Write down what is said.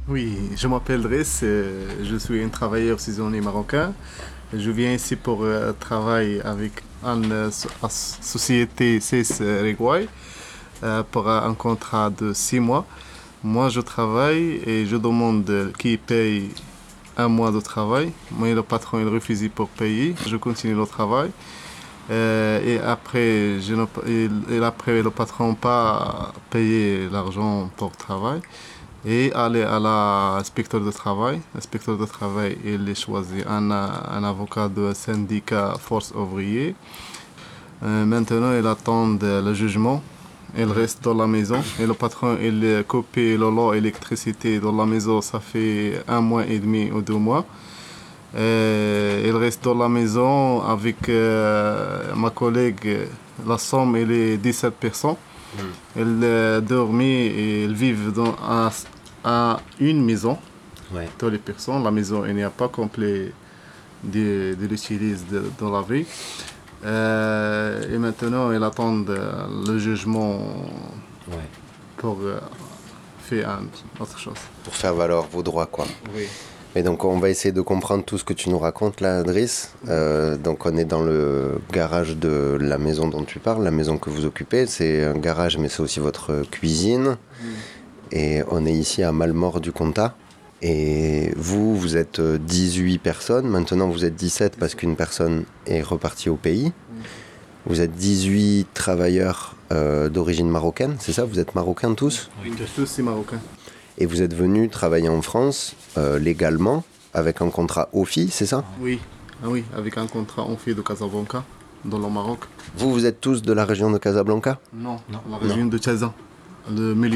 Oui, je m'appelle Driss, je suis un travailleur saisonnier marocain. Je viens ici pour travailler avec une société CES Uruguay pour un contrat de 6 mois. Moi, je travaille et je demande qui paye un mois de travail. Mais le patron il refuse pour payer. Je continue le travail. Et après, après, le patron pas payer l'argent pour le travail. Et aller à l'inspecteur de travail. L'inspecteur de travail, il choisit un avocat de syndicat force ouvrier. Maintenant, il attend le jugement. Il reste dans la maison. Et le patron, il copie le lot électricité dans la maison. Ça fait 1 mois et demi ou 2 mois. Il reste dans la maison avec ma collègue. La somme, elle est 17 personnes. Ils dorment et ils vivent à une maison. Ouais. Toutes les personnes. La maison, il n'y a pas complet de l'utiliser dans la vie. Et maintenant, ils attendent le jugement pour faire autre chose. Pour faire valoir vos droits, quoi. Oui. Et donc on va essayer de comprendre tout ce que tu nous racontes là, Driss. Donc on est dans le garage de la maison dont tu parles, la maison que vous occupez. C'est un garage mais c'est aussi votre cuisine. Et on est ici à Malmort du Comtat. Et vous êtes 18 personnes. Maintenant vous êtes 17 parce qu'une personne est repartie au pays. Vous êtes 18 travailleurs d'origine marocaine, c'est ça? Vous êtes marocains tous? Oui, tous c'est marocain. Et vous êtes venus travailler en France légalement avec un contrat OFI, c'est ça? Oui, avec un contrat on fait de Casablanca, dans le Maroc. Vous êtes tous de la région de Casablanca? Non, la région de Tchazan, le milieu.